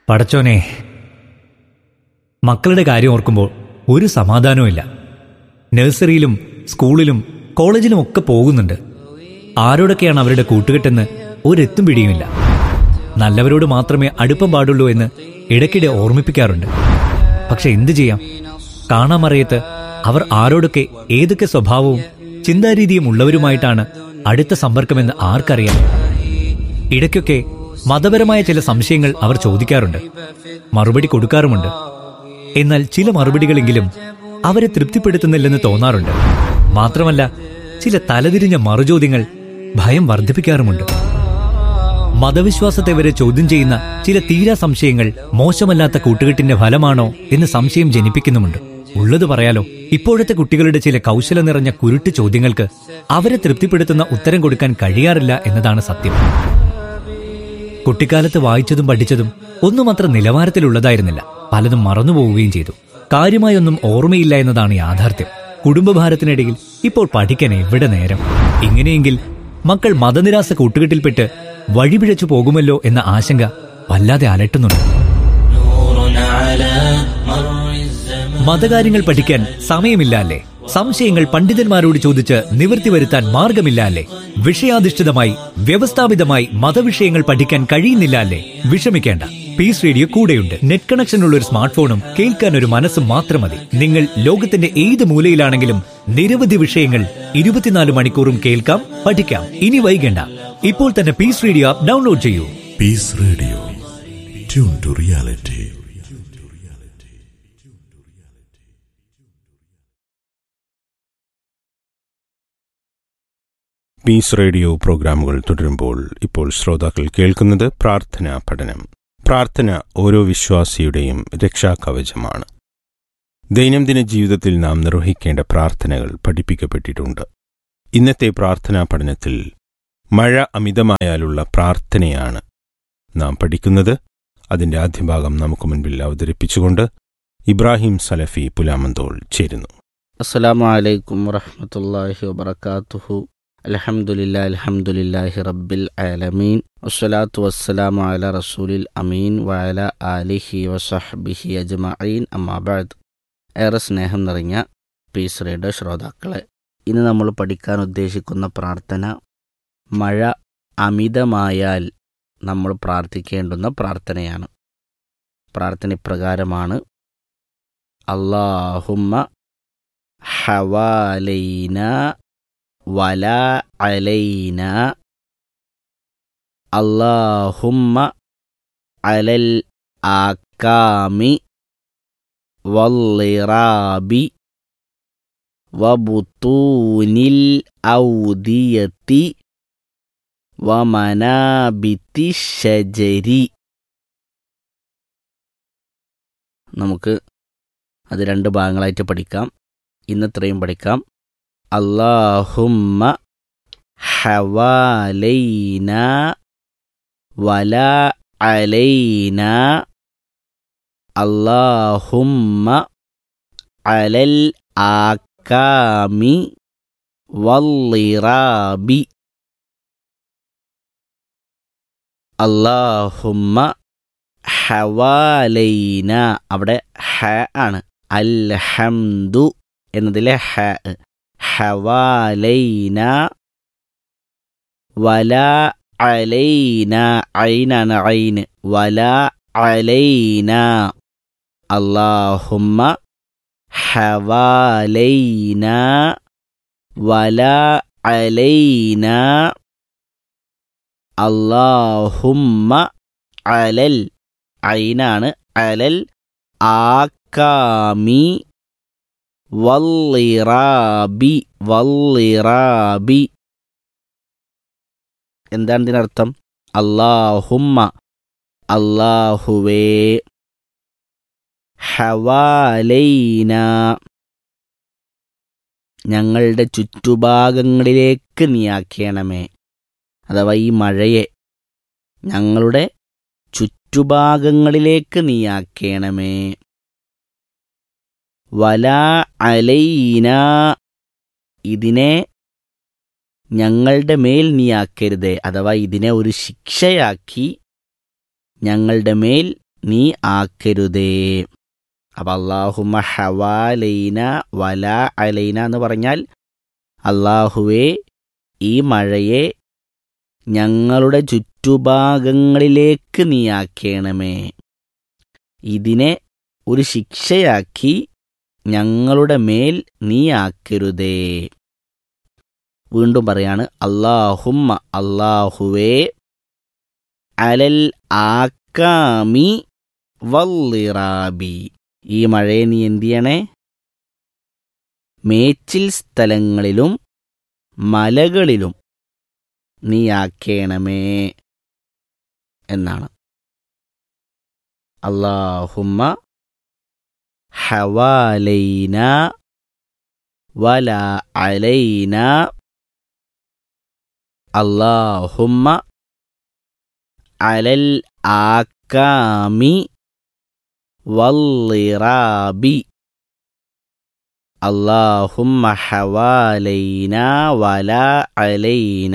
പടച്ചോനെ, മക്കളുടെ കാര്യം ഓർക്കുമ്പോൾ ഒരു സമാധാനവുമില്ല. നഴ്സറിയിലും സ്കൂളിലും കോളേജിലും ഒക്കെ പോകുന്നുണ്ട്. ആരോടൊക്കെയാണ് അവരുടെ കൂട്ടുകെട്ടെന്ന് ഒരെത്തും പിടിയുമില്ല. നല്ലവരോട് മാത്രമേ അടുപ്പം പാടുള്ളൂ എന്ന് ഇടയ്ക്കിടെ ഓർമ്മിപ്പിക്കാറുണ്ട്. പക്ഷെ എന്തു ചെയ്യാം? കാണാമറിയത്ത് അവർ ആരോടൊക്കെ ഏതൊക്കെ സ്വഭാവവും ചിന്താരീതിയും ഉള്ളവരുമായിട്ടാണ് അടുത്ത സമ്പർക്കമെന്ന് ആർക്കറിയാം? ഇടയ്ക്കൊക്കെ മതപരമായ ചില സംശയങ്ങൾ അവർ ചോദിക്കാറുണ്ട്, മറുപടി കൊടുക്കാറുമുണ്ട്. എന്നാൽ ചില മറുപടികളെങ്കിലും അവരെ തൃപ്തിപ്പെടുത്തുന്നില്ലെന്ന് തോന്നാറുണ്ട്. മാത്രമല്ല, ചില തലതിരിഞ്ഞ മറുചോദ്യങ്ങൾ ഭയം വർദ്ധിപ്പിക്കാറുമുണ്ട്. മതവിശ്വാസത്തെ വരെ ചോദ്യം ചെയ്യുന്ന ചില തീരാ സംശയങ്ങൾ മോശമല്ലാത്ത കൂട്ടുകെട്ടിന്റെ ഫലമാണോ എന്ന് സംശയം ജനിപ്പിക്കുന്നുമുണ്ട്. ഉള്ളത് പറയാലോ, ഇപ്പോഴത്തെ കുട്ടികളുടെ ചില കൗശലം നിറഞ്ഞ കുരുട്ട് ചോദ്യങ്ങൾക്ക് അവരെ തൃപ്തിപ്പെടുത്തുന്ന ഉത്തരം കൊടുക്കാൻ കഴിയാറില്ല എന്നതാണ് സത്യം. കുട്ടിക്കാലത്ത് വായിച്ചതും പഠിച്ചതും ഒന്നും അത്ര നിലവാരത്തിലുള്ളതായിരുന്നില്ല. പലതും മറന്നുപോവുകയും ചെയ്തു. കാര്യമായൊന്നും ഓർമ്മയില്ല എന്നതാണ് യാഥാർത്ഥ്യം. കുടുംബഭാരത്തിനിടയിൽ ഇപ്പോൾ പഠിക്കാൻ എവിടെ നേരം? ഇങ്ങനെയെങ്കിൽ മക്കൾ മതനിരാസ കൂട്ടുകെട്ടിൽപ്പെട്ട് വഴിപിഴച്ചു പോകുമല്ലോ എന്ന ആശങ്ക വല്ലാതെ അലട്ടുന്നുണ്ട്. മതകാര്യങ്ങൾ പഠിക്കാൻ സമയമില്ല അല്ലേ? സംശയങ്ങൾ പണ്ഡിതന്മാരോട് ചോദിച്ച് നിവൃത്തി വരുത്താൻ മാർഗമില്ല അല്ലേ? വിഷയാധിഷ്ഠിതമായി വ്യവസ്ഥാപിതമായി മതവിഷയങ്ങൾ പഠിക്കാൻ കഴിയുന്നില്ല അല്ലേ? വിഷമിക്കേണ്ട, പീസ് റേഡിയോ കൂടെയുണ്ട്. നെറ്റ് കണക്ഷൻ ഉള്ള ഒരു സ്മാർട്ട് ഫോണും കേൾക്കാൻ ഒരു മനസ്സും മാത്രം മതി. നിങ്ങൾ ലോകത്തിന്റെ ഏത് മൂലയിലാണെങ്കിലും നിരവധി വിഷയങ്ങൾ 24 മണിക്കൂറും കേൾക്കാം, പഠിക്കാം. ഇനി വൈകേണ്ട, ഇപ്പോൾ തന്നെ പീസ് റേഡിയോ ആപ്പ് ഡൗൺലോഡ് ചെയ്യൂ. Piece radio, tune to reality. Piece radio പ്രോഗ്രാമുകൾ തുടരുമ്പോൾ ഇപ്പോൾ ശ്രോതാക്കൾ കേൾക്കുന്നത് പ്രാർത്ഥനാ പഠനം. പ്രാർത്ഥന ഓരോ വിശ്വാസിയുടെയും രക്ഷാകവചമാണ്. ദൈനംദിന ജീവിതത്തിൽ നാം നിർവഹിക്കേണ്ട പ്രാർത്ഥനകൾ പഠിപ്പിക്കപ്പെട്ടിട്ടുണ്ട്. ഇന്നത്തെ പ്രാർത്ഥനാ പഠനത്തിൽ മഴ അമിതമായാലുള്ള പ്രാർത്ഥനയാണ് നാം പഠിക്കുന്നത്. അതിന്റെ ആദ്യ ഭാഗം നമുക്ക് മുൻപിൽ അവതരിപ്പിച്ചുകൊണ്ട് ഇബ്രാഹിം സലഫി പുലാമന്തോൾ ചേരുന്നു. അസ്സലാമു അലൈക്കും വറഹ്മത്തുള്ളാഹി വബറകാതുഹു. അൽഹംദുലില്ലാഹി റബ്ബിൽ ആലമീൻ, വസ്സലാത്തു വസ്സലാമു അലാ റസൂലിൽ അമീൻ വഅലാ ആലിഹി വസഹ്ബിഹി അജ്മഈൻ. അമ്മാ ബഅദ്. ഏറെ സ്നേഹം നിറഞ്ഞ പീസ് റേഡിയോ ശ്രോതാക്കളെ, ഇന്ന് നമ്മൾ പഠിക്കാൻ ഉദ്ദേശിക്കുന്ന പ്രാർത്ഥന മഴ അമിതമായാൽ നമ്മൾ പ്രാർത്ഥിക്കേണ്ടുന്ന പ്രാർത്ഥനയാണ്. പ്രാർത്ഥന ഇപ്രകാരമാണ്: അല്ലാഹുമ്മ ഹവാലൈന വലാ അലൈന, അല്ലാഹുമ്മ അലൽ ആക്കാമി വല്ലിറാബി വബുത്തൂനിൽ ഔദിയത്തി വമനാബിത്തി ഷജരി. നമുക്ക് അത് രണ്ട് ഭാഗങ്ങളായിട്ട് പഠിക്കാം. ഇന്നത്രയും പഠിക്കാം. അല്ലാഹുമ്മ ഹവാലൈന വലാ അലൈന, അല്ലാഹുമ്മ അലൽ ആക്കാമി വല്ലിറാബി. അല്ലാഹുമ്മ ഹവാലൈന, അവിടെ ഹ ആണ്. അൽഹംദു എന്നതിലെ ഹ. ഹവാലൈന വലാ അലൈന, ഐനാണ് ഐന്. വലാ അലൈന, അല്ലാഹുമ്മ ഹവാലൈന വലാ അലൈന, അല്ലാഹുമ്മ അലൽ, ഐനാണ് അലൽ, ആക്കാമി വല്ലിറാബി. വല്ലിറാബി എന്താണ് ഇതിനർത്ഥം? അല്ലാഹുമ്മ, അല്ലാഹുവേ, ഹവാലൈന ഞങ്ങളുടെ ചുറ്റുഭാഗങ്ങളിലേക്ക് നീയാക്കണമേ. അഥവാ ഈ മഴയെ ഞങ്ങളുടെ ചുറ്റുഭാഗങ്ങളിലേക്ക് നീയാക്കണമേ. വലാ അലൈന, ഇതിനെ ഞങ്ങളുടെ മേൽ നീയാക്കരുതേ. അഥവാ ഇതിനെ ഒരു ശിക്ഷയാക്കി ഞങ്ങളുടെ മേൽ നീ ആക്കരുതേ. അപ്പം അല്ലാഹുമ്മ ഹവാലൈന വല അലൈന എന്ന് പറഞ്ഞാൽ അല്ലാഹുവേ ഈ മഴയെ ഞങ്ങളുടെ ചുറ്റുഭാഗങ്ങളിലേക്ക് നീ ആക്കേണമേ. ഇതിനെ ഒരു ശിക്ഷയാക്കി ഞങ്ങളുടെ മേൽ നീ ആക്കരുതേ. വീണ്ടും പറയാണ് അല്ലാഹുമ്മ അല്ലാഹുവേ അലൽ ആക്കാമി വല്ലിറാബി. ഈ മഴയെ നീ എന്ത് ചെയ്യണേ? മേച്ചിൽ സ്ഥലങ്ങളിലും മലകളിലും നീ ആക്കേണമേ എന്നാണ്. അല്ലാഹുമ്മ ഹവാലൈന വല അലൈന. അല്ലാഹുമ്മ അലൽ ആക്കാമി വല്ലിറാബി. അല്ലാഹുമ്മ ഹവാലൈന വല അലൈന.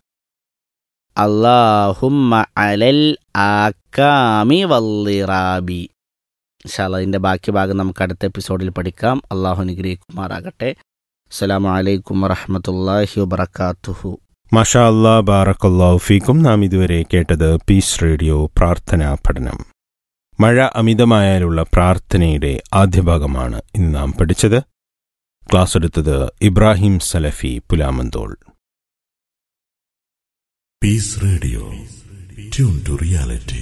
അല്ലാഹുമ്മ അലൽ ആക്കാമി വല്ലിറാബി. ഇൻഷാ അല്ലാഹ് ഇതിൻ്റെ ബാക്കി ഭാഗം നമുക്ക് അടുത്ത എപ്പിസോഡിൽ പഠിക്കാം. അള്ളാഹു അനുഗ്രഹിക്കുമാറാകട്ടെ. അസ്സലാമു അലൈക്കും വറഹ്മത്തുള്ളാഹി വബറകാതുഹു. മാഷാ അല്ലാ, ബാറക്കല്ലാഹു ഫീക്കും. നാം ഇതുവരെ കേട്ടത് പീസ് റേഡിയോ പ്രാർത്ഥനാ പഠനം. മഴ അമിതമായാലുള്ള പ്രാർത്ഥനയുടെ ആദ്യ ഭാഗമാണ് ഇന്ന് നാം പഠിച്ചത്. ക്ലാസ് എടുത്തത് ഇബ്രാഹിം സലഫി Pulamanthole. Peace Radio. Tune to reality.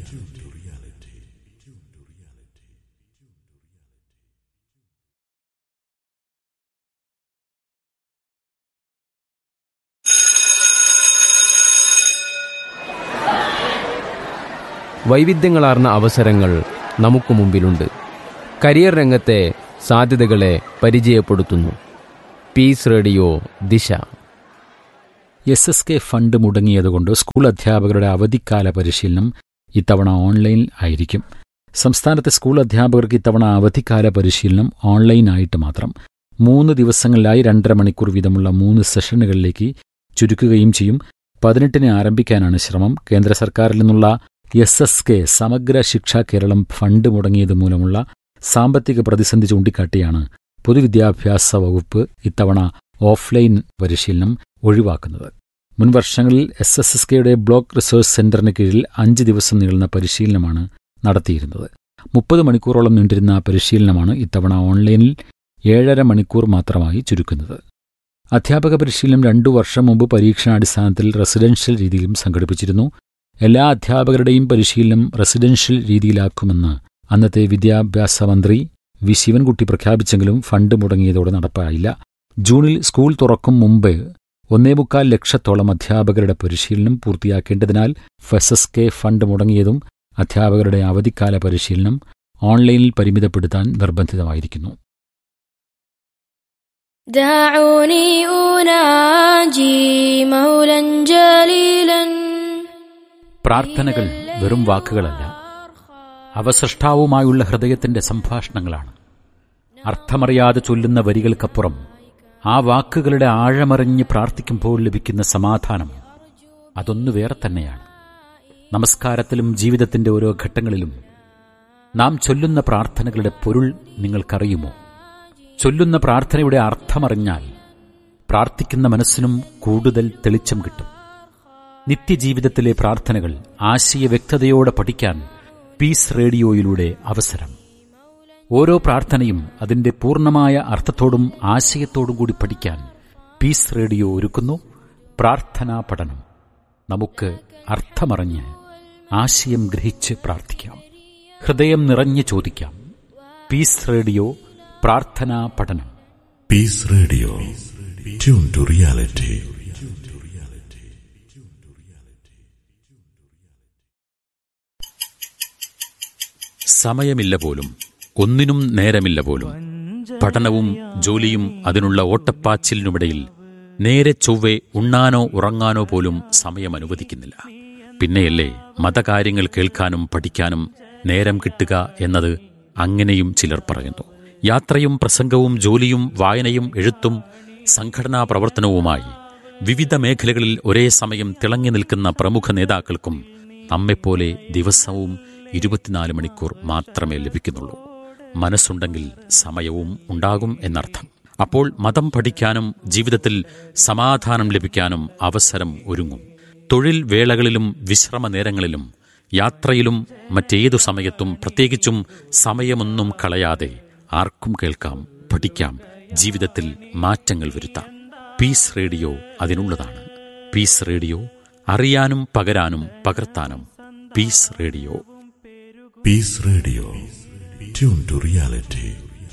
വൈവിധ്യങ്ങളാർന്ന അവസരങ്ങൾ നമുക്ക് മുമ്പിലുണ്ട്. കരിയർ രംഗത്തെ സാധ്യതകളെ പരിചയപ്പെടുത്തുന്നു പീസ് റേഡിയോ ദിശ. SSK ഫണ്ട് മുടങ്ങിയതുകൊണ്ട് സ്കൂൾ അധ്യാപകരുടെ അവധിക്കാല പരിശീലനം ഇത്തവണ ഓൺലൈൻ ആയിരിക്കും. സംസ്ഥാനത്തെ സ്കൂൾ അധ്യാപകർക്ക് ഇത്തവണ അവധിക്കാല പരിശീലനം ഓൺലൈനായിട്ട് മാത്രം 3 ദിവസങ്ങളിലായി 2.5 മണിക്കൂർ വീതമുള്ള 3 സെഷനുകളിലേക്ക് ചുരുക്കുകയും ചെയ്യും. 18-ന് ആരംഭിക്കാനാണ് ശ്രമം. കേന്ദ്ര സർക്കാരിൽ നിന്നുള്ള SSK സമഗ്ര ശിക്ഷ കേരളം ഫണ്ട് മുടങ്ങിയത് മൂലമുള്ള സാമ്പത്തിക പ്രതിസന്ധി ചൂണ്ടിക്കാട്ടിയാണ് പൊതുവിദ്യാഭ്യാസ വകുപ്പ് ഇത്തവണ ഓഫ്ലൈൻ പരിശീലനം ഒഴിവാക്കുന്നത്. മുൻ വർഷങ്ങളിൽ SSKയുടെ ബ്ലോക്ക് റിസോഴ്സ് സെന്ററിന് കീഴിൽ 5 ദിവസം നീളുന്ന പരിശീലനമാണ് നടത്തിയിരുന്നത്. 30 മണിക്കൂറോളം നീണ്ടിരുന്ന പരിശീലനമാണ് ഇത്തവണ ഓൺലൈനിൽ 7.5 മണിക്കൂർ മാത്രമായി ചുരുക്കുന്നത്. അധ്യാപക പരിശീലനം 2 വർഷം മുമ്പ് പരീക്ഷണാടിസ്ഥാനത്തിൽ റെസിഡൻഷ്യൽ രീതിയിലും സംഘടിപ്പിച്ചിരുന്നു. എല്ലാ അധ്യാപകരുടെയും പരിശീലനം റെസിഡൻഷ്യൽ രീതിയിലാക്കുമെന്ന് അന്നത്തെ വിദ്യാഭ്യാസ മന്ത്രി വി ശിവൻകുട്ടി പ്രഖ്യാപിച്ചെങ്കിലും ഫണ്ട് മുടങ്ങിയതോടെ നടപ്പായില്ല. ജൂണിൽ സ്കൂൾ തുറക്കും മുമ്പ് 1.25 ലക്ഷത്തോളം അധ്യാപകരുടെ പരിശീലനം പൂർത്തിയാക്കേണ്ടതിനാൽ SSK ഫണ്ട് മുടങ്ങിയതും അധ്യാപകരുടെ അവധിക്കാല പരിശീലനം ഓൺലൈനിൽ പരിമിതപ്പെടുത്താൻ നിർബന്ധിതമായിരിക്കുന്നു. പ്രാർത്ഥനകൾ വെറും വാക്കുകളല്ല, അവ സൃഷ്ടാവുമായുള്ള ഹൃദയത്തിന്റെ സംഭാഷണങ്ങളാണ്. അർത്ഥമറിയാതെ ചൊല്ലുന്ന വരികൾക്കപ്പുറം ആ വാക്കുകളുടെ ആഴമറിഞ്ഞ് പ്രാർത്ഥിക്കുമ്പോൾ ലഭിക്കുന്ന സമാധാനം അതൊന്നു വേറെ തന്നെയാണ്. നമസ്കാരത്തിലും ജീവിതത്തിന്റെ ഓരോ ഘട്ടങ്ങളിലും നാം ചൊല്ലുന്ന പ്രാർത്ഥനകളുടെ പൊരുൾ നിങ്ങൾക്കറിയുമോ? ചൊല്ലുന്ന പ്രാർത്ഥനയുടെ അർത്ഥമറിഞ്ഞാൽ പ്രാർത്ഥിക്കുന്ന മനസ്സിനും കൂടുതൽ തെളിച്ചം കിട്ടും. നിത്യജീവിതത്തിലെ പ്രാർത്ഥനകൾ ആശയവ്യക്തതയോടെ പഠിക്കാൻ പീസ് റേഡിയോയിലൂടെ അവസരം. ഓരോ പ്രാർത്ഥനയും അതിന്റെ പൂർണ്ണമായ അർത്ഥത്തോടും ആശയത്തോടും കൂടി പഠിക്കാൻ പീസ് റേഡിയോ ഒരുക്കുന്നു പ്രാർത്ഥനാ പഠനം. നമുക്ക് അർത്ഥമറിഞ്ഞ് ആശയം ഗ്രഹിച്ച് പ്രാർത്ഥിക്കാം, ഹൃദയം നിറഞ്ഞ് ചോദിക്കാം. പീസ് റേഡിയോ പ്രാർത്ഥനാ പഠനം. Peace Radio. Tune to reality. സമയമില്ല പോലും, ഒന്നിനും നേരമില്ല പോലും. പഠനവും ജോലിയും അതിനുള്ള ഓട്ടപ്പാച്ചിലിനുമിടയിൽ നേരെ ചൊവ്വെ ഉണ്ണാനോ ഉറങ്ങാനോ പോലും സമയം അനുവദിക്കുന്നില്ല. പിന്നെയല്ലേ മതകാര്യങ്ങൾ കേൾക്കാനും പഠിക്കാനും നേരം കിട്ടുക എന്നത്? അങ്ങനെയും ചിലർ പറയുന്നു. യാത്രയും പ്രസംഗവും ജോലിയും വായനയും എഴുത്തും സംഘടനാ പ്രവർത്തനവുമായി വിവിധ മേഖലകളിൽ ഒരേ സമയം തിളങ്ങി നിൽക്കുന്ന പ്രമുഖ നേതാക്കൾക്കും നമ്മെപ്പോലെ ദിവസവും 24 മണിക്കൂർ മാത്രമേ ലഭിക്കുന്നുള്ളൂ. മനസ്സുണ്ടെങ്കിൽ സമയവും ഉണ്ടാകും എന്നർത്ഥം. അപ്പോൾ മതം പഠിക്കാനും ജീവിതത്തിൽ സമാധാനം ലഭിക്കാനും അവസരം ഒരുങ്ങും. തൊഴിൽ വേളകളിലും വിശ്രമ നേരങ്ങളിലും യാത്രയിലും മറ്റേതു സമയത്തും പ്രത്യേകിച്ചും സമയമൊന്നും കളയാതെ ആർക്കും കേൾക്കാം, പഠിക്കാം, ജീവിതത്തിൽ മാറ്റങ്ങൾ വരുത്താം. Piece radio അതിനുള്ളതാണ്. പീസ് റേഡിയോ, അറിയാനും പകരാനും പകർത്താനും. Piece radio. Peace Radio. Tune to reality.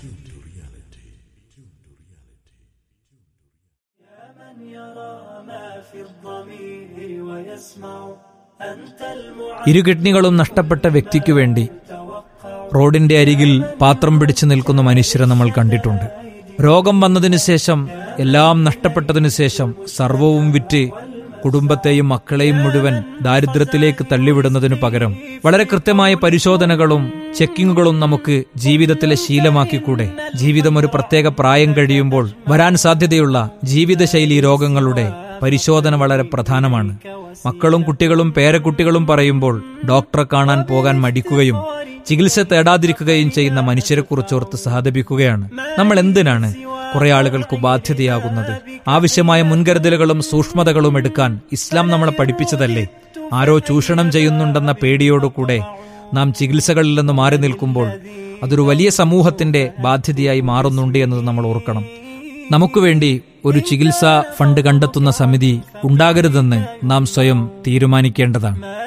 ഇരു കിഡ്നികളും നഷ്ടപ്പെട്ട വ്യക്തിക്കു വേണ്ടി റോഡിന്റെ അരികിൽ പാത്രം പിടിച്ചു നിൽക്കുന്ന മനുഷ്യരെ നമ്മൾ കണ്ടിട്ടുണ്ട്. രോഗം വന്നതിനു ശേഷം, എല്ലാം നഷ്ടപ്പെട്ടതിനു ശേഷം സർവവും വിറ്റ് കുടുംബത്തെയും മക്കളെയും മുഴുവൻ ദാരിദ്ര്യത്തിലേക്ക് തള്ളിവിടുന്നതിനു പകരം വളരെ കൃത്യമായ പരിശോധനകളും ചെക്കിങ്ങുകളും നമുക്ക് ജീവിതത്തിലെ ശീലമാക്കിക്കൂടെ? ജീവിതം ഒരു പ്രത്യേക പ്രായം കഴിയുമ്പോൾ വരാൻ സാധ്യതയുള്ള ജീവിതശൈലി രോഗങ്ങളുടെ പരിശോധന വളരെ പ്രധാനമാണ്. മക്കളും കുട്ടികളും പേരക്കുട്ടികളും പറയുമ്പോൾ ഡോക്ടറെ കാണാൻ പോകാൻ മടിക്കുകയും ചികിത്സ തേടാതിരിക്കുകയും ചെയ്യുന്ന മനുഷ്യരെക്കുറിച്ചോർത്ത് സഹതപിക്കുകയാണ്. നമ്മൾ എന്തിനാണ് കുറെ ആളുകൾക്ക് ബാധ്യതയാകുന്നത്? ആവശ്യമായ മുൻകരുതലുകളും സൂക്ഷ്മതകളും എടുക്കാൻ ഇസ്ലാം നമ്മളെ പഠിപ്പിച്ചതല്ലേ? ആരോ ചൂഷണം ചെയ്യുന്നുണ്ടെന്ന പേടിയോടുകൂടെ നാം ചികിത്സകളിൽ നിന്ന് മാറി നിൽക്കുമ്പോൾ അതൊരു വലിയ സമൂഹത്തിന്റെ ബാധ്യതയായി മാറുന്നുണ്ട് എന്നത് നമ്മൾ ഓർക്കണം. നമുക്ക് വേണ്ടി ഒരു ചികിത്സാ ഫണ്ട് കണ്ടെത്തുന്ന സമിതി ഉണ്ടാകരുതെന്ന് നാം സ്വയം തീരുമാനിക്കേണ്ടതാണ്.